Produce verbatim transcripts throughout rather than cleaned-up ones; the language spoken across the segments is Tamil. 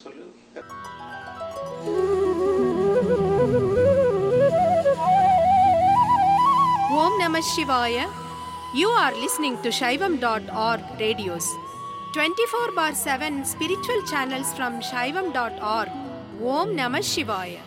Om Namah Shivaya. You are listening to Shaivam dot org radios. twenty-four bar seven spiritual channels from Shaivam dot org. Om Namah Shivaya.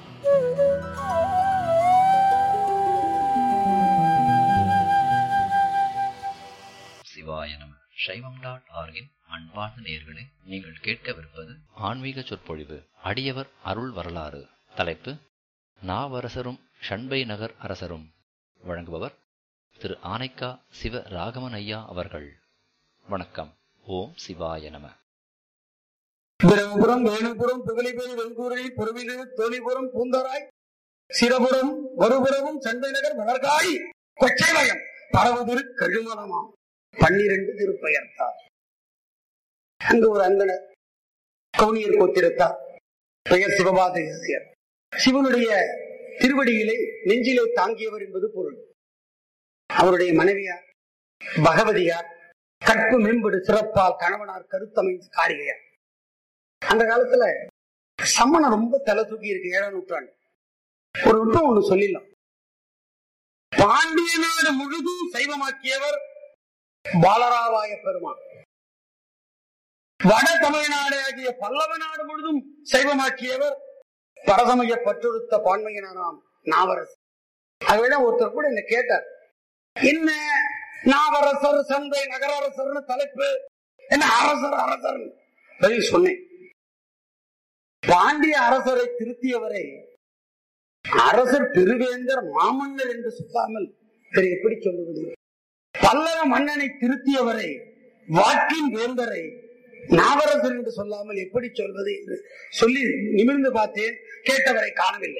சிவாய நம. சைவம் டாட் ஆர்கின் அன்பார்ந்த நேயர்களே, நீங்கள் கேட்கவிருப்பது ஆன்மீக சொற்பொழிவு. அடியவர் அருள் வரலாறு. தலைப்பு நாவரசரும் ஷண்பை நகர் அரசரும். வழங்குபவர் திரு ஆனைக்கா சிவ ராகவன் ஐயா அவர்கள். வணக்கம். ஓம் சிவாய நம. பிரமபுரம், வேணுபுரம், புகழிபேரி, வெண்கூரை, பொறுவிலு, தோணிபுரம், பூந்தராய், சிரபுரம், வருபுரமும், சண்டை நகர், வளர்காய், கொச்சைவயம், பரவதிரு கழுமலமாம் பன்னிரண்டு திருப்பெயர்த்தார். அங்கு ஒரு அந்தனர் கவுனியர் கோத்திரத்தார், பெயர் சிவபாதேசியர். சிவனுடைய திருவடியிலே நெஞ்சிலே தாங்கியவர் என்பது பொருள். அவருடைய மனைவியார் பகவதியார், கற்பு மேம்படு சிறப்பால் கணவனார் கருத்தமைந்த காரிகையார். அந்த காலத்துல சமணம் ரொம்ப தலை தூக்கி இருக்கு. ஏழாம் நூற்றாண்டு. ஒரு நுட்பம் ஒண்ணு சொல்லிடலாம். பாண்டிய நாடு முழுதும் சைவமாக்கியவர் பாலராவாய பெருமான். வட தமிழ்நாடு ஆகிய பல்லவ நாடு முழுதும் சைவமாக்கியவர் பரசமய பற்றொடுத்த பான்மையினாராம் நாவரசர். அதுவிட ஒருத்தர் கூட என்ன கேட்டார், என்ன நாவரசர் சந்தை நகரரசர்னு தலைப்பு, என்ன அரசர் அரசர் பதில் சொன்னேன். பாண்டிய அரசரை திருத்தியவரை அரசர் பெருவேந்தர் மாமன்னர் என்று சொல்லாமல் வேறு எப்படி சொல்லுவது? பல்லவ மன்னனை திருத்தியவரை வாக்கின் வேந்தரை நாவரசர் என்று சொல்லாமல் எப்படி சொல்வது என்று சொல்லி நிமிர்ந்து பார்த்தேன். கேட்டவரை காணவில்லை.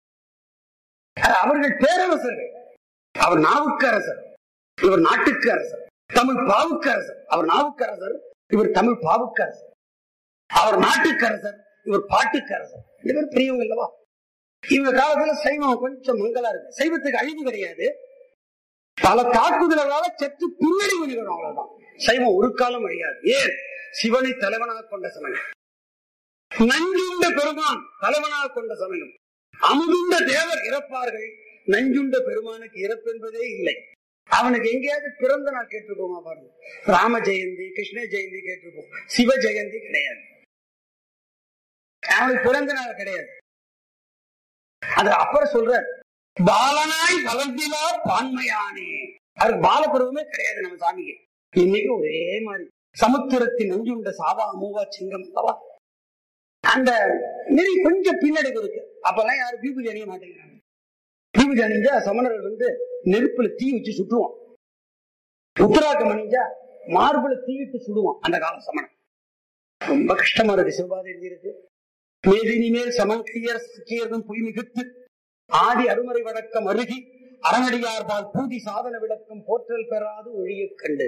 அவர்கள் பேரரசர்கள். அவர் நாவுக்கு அரசர், இவர் நாட்டுக்கு அரசர். தமிழ் பாவுக்கு அரசர், அவர் நாவுக்கு அரசர், இவர் தமிழ் பாவுக்கு அரசர். அவர் நாட்டுக்கு அரசர், இவர் பாட்டுக்கு அரசர். இவர் பெரியவங்க இல்லவா? இவங்க காலத்துல சைவம் கொஞ்சம் மங்களா இருக்கு. சைவத்துக்கு அழிவு கிடையாது. பல தாக்குதலால சற்று பின்னடைவு நிகழும், அவ்வளவுதான். சைவம் ஒரு காலம் அழியாது. ஏன்? சிவனை தலைவனாக கொண்ட சமயம், நஞ்சுண்ட பெருமான் தலைவனாக கொண்ட சமயம். அமுதுண்ட தேவர் இறப்பார்கள், நஞ்சுண்ட பெருமானுக்கு இறப்பு என்பதே இல்லை. அவனுக்கு எங்கேயாவது பிறந்த நாள் கேட்டிருப்போமா பாருங்க. ராம ஜெயந்தி, கிருஷ்ண ஜெயந்தி கேட்டிருப்போம். சிவ ஜெயந்தி கிடையாது. அவனுக்கு பிறந்த நாள் கிடையாது. அது அப்புறம் சொல்ற பாலனாய் வளர்ந்திலா பான்மையானே. அவருக்கு பாலப்பருவமே கிடையாது நம்ம சாமிக்கு. இன்னைக்கு ஒரே மாதிரி சமுத்திரத்தின் நஞ்சுண்ட சாவா மூவா சிங்கம் அல்லவா? அந்த நெறி கொஞ்சம் பின்னடைவு இருக்கு. அப்பெல்லாம் யாரும் பீபுதி அணிய மாட்டேங்கிறாங்க. பீபுதி அணிஞ்சா சமணர்கள் வந்து நெருப்புல தீ வச்சு சுட்டுவான். உத்தராக்கம் அணிஞ்சா மார்புல தீவிட்டு சுடுவான். அந்த காலம் சமணம் ரொம்ப கஷ்டமா இருக்கு. சிவபாதை எழுதியிருக்கு. மேதினி மேல் சமன்கியர் சக்கியர்தம் பொய் மிகுத்து ஆதி அருமறை வழக்கம் அருகி அரணடியார்பால் பூதி சாதன விளக்கம் போற்றல் பெறாது ஒழிய கண்டு.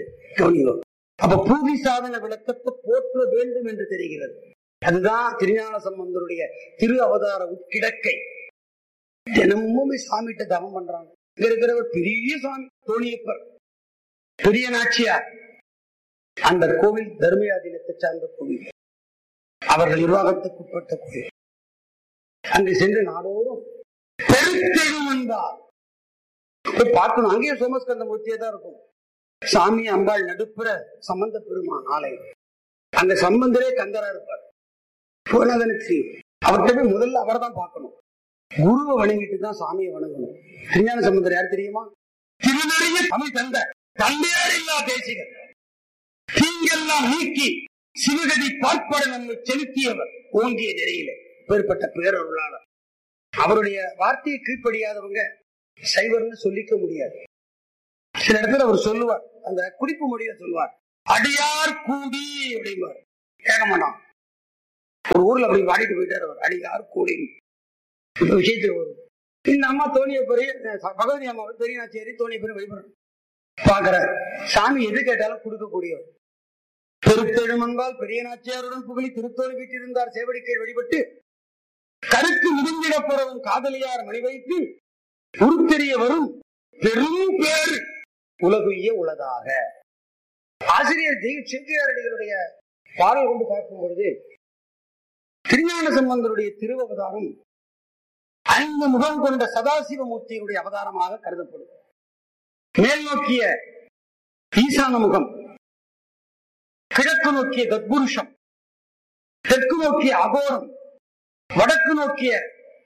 அப்ப பூதி சாதன விளக்கத்தை போற்ற வேண்டும் என்று தெரிகிறது. அதுதான் திருஞான சம்பந்தருடைய திரு அவதார உட்கிடக்கை. தினமும் சாமிகிட்ட தவம் பண்றாங்க. இங்க இருக்கிறவர் பெரிய சாமி தோணியப்பர், பெரிய நாச்சியார். அந்த கோவில் தர்மயாதீனத்தை சார்ந்த கோவில், அவர்கள் நிர்வாகத்துக்கு உட்பட்ட கோவில். அங்கு சென்று நாடோறும் பெருத்தெழும் வந்தார் பார்க்கணும். அங்கேயே சோமஸ்கந்த மூர்த்தியே தான் இருக்கும். சாமி அம்பாள் நடுப்புற சம்பந்த பெருமான் ஆலயம். அங்க சம்பந்தரே கந்தரா இருப்பார். புவனதனுக்கு அவர்கிட்ட போய் முதல்ல அவர் தான் பார்க்கணும். குருவை வணங்கிட்டு தான் சாமியை வணங்கணும். திருஞான சம்பந்தர் யார் தெரியுமா? திருநெறிய தமிழ் தந்த தந்தையார் இல்லா தேசிகர். தீங்கெல்லாம் நீக்கி சிவகதி பார்ப்பட நம்மை செலுத்தியவர் ஓங்கிய நெறியில பேர்பட்ட பேரருளாளர். அவருடைய வார்த்தையை கீழ்ப்படியாதவங்க சைவர்னு சொல்லிக்க முடியாது. சில இடத்துல அவர் சொல்லுவார், அந்த குறிப்பு மொழியில சொல்லுவார், அடியார் கூடி அப்படிம்பார். கேட்க மாட்டான். ஒரு ஊர்ல அப்படி வாடிட்டு போயிட்டார் அவர். அடியார் கூடி விஷயத்துல வரும். இந்த அம்மா தோணிய பெரிய பகவதி அம்மா பெரிய நாச்சேரி தோணிய பெரிய வழிபடுறார். பாக்குறார் சாமி எது கேட்டாலும் கொடுக்கக்கூடியவர். திருத்தெழுமன்பால் பெரிய நாச்சியாருடன் புகழி திருத்தோணி வீட்டிருந்தார். சேவடிக்கை வழிபட்டு கருக்கு முதுங்கிடப்புறவும் காதலியார் மணி வைத்து உருத்தெரிய வரும் பெரும் பேர் உலகுய உலதாக. ஆசிரியர் தெய்வ சிங்கியாரடிகளுடைய பாடல் கொண்டு பார்க்கும் பொழுது திருஞான சம்பந்தருடைய திருவவதாரம் ஐந்து முகம் கொண்ட சதாசிவமூர்த்தியினுடைய அவதாரமாக கருதப்படும். மேல் நோக்கிய ஈசான முகம், கிழக்கு நோக்கிய தத்புருஷம், தெற்கு நோக்கிய அகோரம், வடக்கு நோக்கிய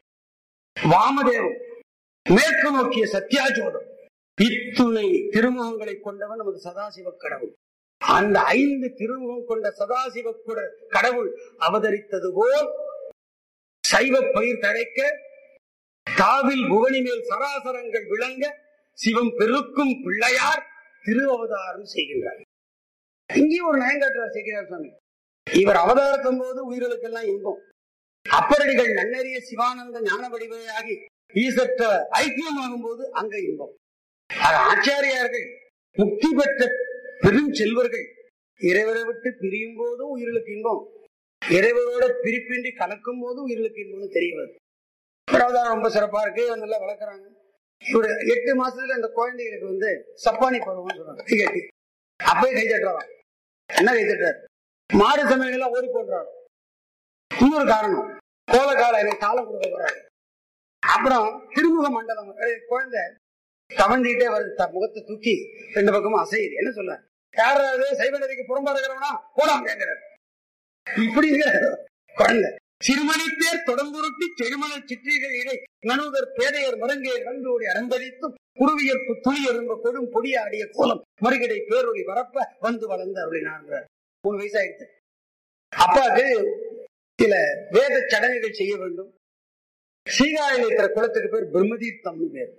வாமதேவம், மேற்கு நோக்கிய சத்யாஜோதம், இத்துணை திருமுகங்களை கொண்டவன் நமது சதாசிவ கடவுள். அந்த ஐந்து திருமுகம் கொண்ட சதாசிவ கடவுள் அவதரித்தது போல் சைவ பயிர் தழைக்க, தாவில் புவனி மேல் சராசரங்கள் விளங்க சிவம் பெருக்கும் பிள்ளையார் திருவவதாரம் செய்கின்றார். இங்கே ஒரு நயங்காற்றார் செய்கிறார் சுவாமி. இவர் அவதாரத்தும் போது உயிர்களுக்கெல்லாம் இன்பம், அப்பரடிகள் நன்னறிய சிவானந்த ஞான வடிவையாகி ஈசற்ற ஐக்கியமாகும் போது அங்க இன்பம். ஆச்சாரியார்கள் முக்தி பெற்ற பெரும் செல்வர்கள் இறைவரை விட்டு பிரியும் போதும் உயிர்களுக்கு இன்பம், இறைவரோட பிரிப்பின்றி கலக்கும் போதும் உயிர்களுக்கு இன்பம்னு தெரியவது. அவதாரம் ரொம்ப சிறப்பா இருக்கு, நல்லா வளர்க்குறாங்க. ஒரு எட்டு மாசத்துல அந்த குழந்தைகளுக்கு வந்து சப்பானி பருவம்னு சொல்றாங்க. கட்டி அப்பயே கை தட்டுறாராம். என்ன கை தட்டுறாரு? மாடு சமயங்கள்லாம் ஓடி போடுறாரு. இன்னொரு காரணம், கோல கால எனக்கு காலம் கொடுக்க போறாரு. அப்புறம் திருமுக மண்டலம், குழந்தை தவழ்ந்துகிட்டே வருது, முகத்தை தூக்கி ரெண்டு பக்கமும் அசையுது. என்ன சொல்ல, யாராவது சைவ நெறிக்கு புறம்பா இருக்கிறவனா போலாம் கேட்கிறார். இப்படி இருக்கிற குழந்தை சிறுமணி பேர் தொடர்ந்துருட்டி செழுமண சிற்றிகள் இடை நனுதர் பேதையர் மருங்கையர் கண்டோடி அறந்தளித்தும் குருவியற்பு துணி எறும்ப கொடும் பொடியாடிய கோலம் மறுகிடை பேரொழி வரப்ப வந்து வளர்ந்து அருளினார். மூணு வயசாயிடுச்சு. அப்பாவுக்கு சில வேத சடங்குகள் செய்ய வேண்டும். சீகாழில் இருக்கிற குளத்துக்கு பேர் பிரம்மதீர்த்தம்னு பேர்.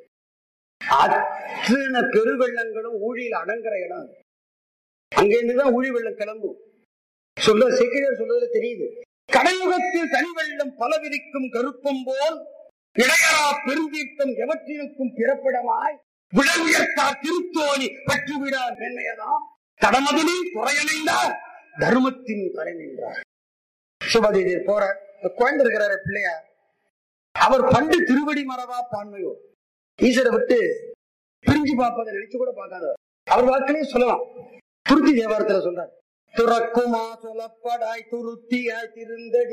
அத்தனை பெருவெள்ளங்களும் ஊழியில் அடங்குற இடம். அங்கிருந்துதான் ஊழி வெள்ளம் கிளம்பும். சொல்ல சேக்கிழார் சொல்றதுல தெரியுது. கடயுகத்தில் தனி வெள்ளம் பல விரிக்கும் கருப்பம் போல் இடையரா பெருந்தீர்த்தம் எவற்றிற்கும் பிறப்பிடமாய் விட உயர்த்தார் திருத்தோணி பற்றுவிடார் மென்மையதாம் கடமதிலில் துறையணைந்தார் தர்மத்தின் தலை நின்றார். சுபதேவி போற குழந்தை இருக்கிறார பிள்ளையார், அவர் பண்டு திருவடி மரபா பான்மையோ ஈஸ்வரை விட்டு பிரிஞ்சு பார்ப்பதை நினைச்சு கூட பார்க்காத. அவர் வாக்கிலே சொல்லலாம். துருத்தி தேவாரத்துல சொல்றார், துறக்குமா சொல்லப்படாய் துருத்தியாய் திருந்தடி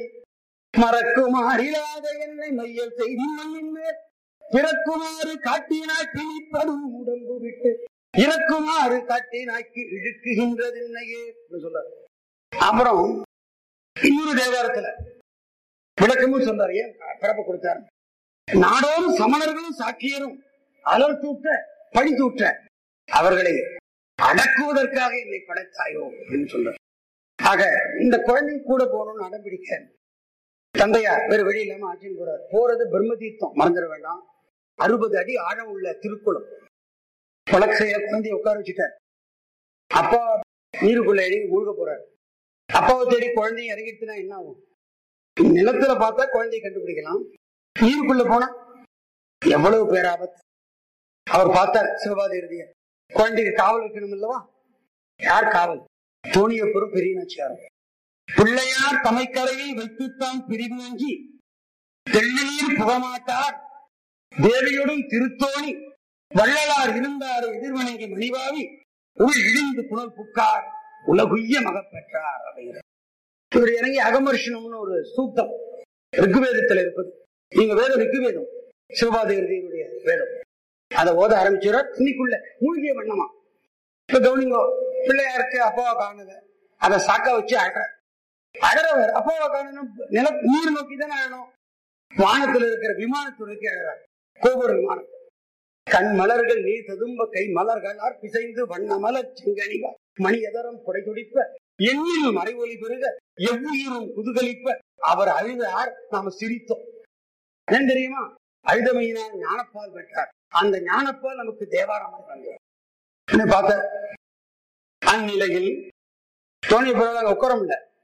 மறக்குமாறிலாத என்னை மையல் செய்தி மண்ணின் மேல் பிறக்குமாறு காட்டினாய் பிணிப்படும் உடம்பு விட்டு இறக்குமாறு காட்டினாய்க்கு இழுக்குகின்றது என்னையே சொல்றாரு. அப்புறம் இன்னொரு தேவாரத்துல விளக்கமும் சொல்றாரு. ஏன் பிறப்பு கொடுத்தாரு? நாடோடு சமணர்களும் சாக்கியரும் அலர் தூற்ற பழி தூற்ற அவர்களை அடக்குவதற்காக என்னை படைத்தாயோ என்று சொல்றார். ஆக இந்த குழந்தை கூட போகணும்னு அடம்பிடிக்க தந்தையார் வேறு வழி இல்லாம ஆட்சின்னு போறாரு. போறது பிரம்மதீர்த்தம், மறந்துட வேண்டாம். அறுபது அடி ஆழம் உள்ள திருக்குளம். குளக்கைய குழந்தைய உட்கார வச்சுட்டார். அப்பா நீருக்குள்ள இறங்கி மூழ்க போறாரு. அப்பாவை தேடி குழந்தைய இறங்கிட்டுனா என்ன ஆகும்? நிலத்துல பார்த்தா குழந்தைய கண்டுபிடிக்கலாம், நீருக்குள்ள போனா எவ்வளவு பேராபத்து. அவர் பார்த்தார் சிவபாத இறுதிய குழந்தைக்கு காவல் வைக்கணும் இல்லவா? யார் காவல்? தோணியப்பெரும் பெரிய நாச்சியார். பிள்ளையார் தமைக்கரையை வைத்துத்தான் பிரிவினஞ்சி தெள்ளினீர் புகமாட்டார் தேவியோடும் திருத்தோணி வள்ளலார் இருந்தார் எதிர்வணங்கி மணிவாவி உள் இழிந்து புனல் புக்கார் உலகுய்ய மகப் பெற்றார் அப்படிங்கிறார். இவர் இறங்கி அகமர்ஷனம்னு ஒரு சூக்தம் ரிக்குவேதத்தில் இருப்பது. நீங்க வேதம் ரிக்குவேதம், சிவபாத இறுதியினுடைய வேதம். அதை ஓத ஆரம்பிச்சுறார். இன்னைக்குள்ள மூழ்கிய வண்ணமா. இப்ப கவனிங்கோ, பிள்ளையாருக்கு அப்பாவை காணுத, அதை சாக்கா வச்சு அழற அழறவர். அப்பாவை காணணும் நில நீர் நோக்கி தானே அழணும். வானத்தில் இருக்கிற விமானத்துறைக்கு அழறார். கோபுர விமானம் கண் மலர்கள் நீர் ததும்ப கை மலர்களார் பிசைந்து வண்ண மலர் செங்கனிவ மணி எதரம் புடை துடிப்ப எண்ணில் மறைவொலி பெருக எவ்வுயிரும் குதுகலிப்ப அவர் அழுதார், நாம சிரித்தோம். ஏன் தெரியுமா? அழுதமையினால் ஞானப்பால் பெற்றார். அந்த ஞானப்பால் நமக்கு தேவாரமாக வந்தார். பார்த்த அந்நிலையில் தோணி பிறகு உட்கார முடியல.